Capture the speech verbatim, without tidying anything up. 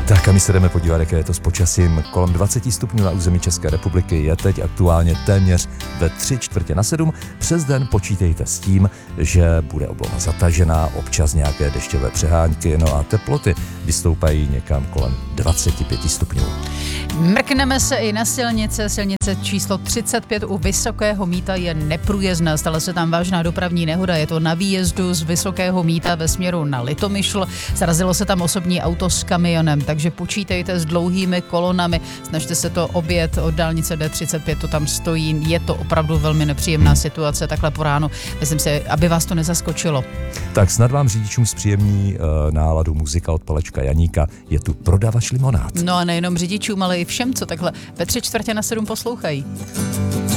Tak a my se jdeme podívat, jaké je to s počasím. Kolem dvacet stupňů na území České republiky je teď aktuálně téměř ve tři čtvrtě na sedm. Přes den počítejte s tím, že bude obloha zatažená, občas nějaké dešťové přehánky, no a teploty vystoupají někam kolem dvacet pět stupňů. Mrkneme se i na silnice. Silnice číslo třicet pět u Vysokého Mýta je neprůjezdná. Stala se tam vážná dopravní nehoda. Je to na výjezdu z Vysokého Mýta ve směru na Litomyšl. Zarazilo se tam osobní auto s kamionem, takže počítejte s dlouhými kolonami. Snažte se to objet od dálnice D třicet pět, to tam stojí. Je to opravdu velmi nepříjemná situace takhle po ránu. Myslím si, aby vás to nezaskočilo. Tak snad vám řidičům zpříjemní uh, náladu muzika od Palečka Janíka. Je tu Prodavač limonád. No a nejenom řidičům, ale i všem, co takhle ve tři čtvrtě na sedm poslouchají.